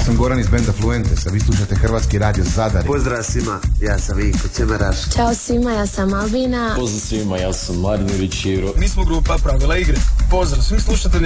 sam Goran iz benda Fluentes, a vi slušate Hrvatski radio Zadar. Pozdrav svima, ja sam Vinko Cemeraš. Ćao svima, ja sam Albina. Pozdrav svima, ja sam Marin Ričiro. Mi smo grupa Pravila igre. Pozdrav svim slušateljima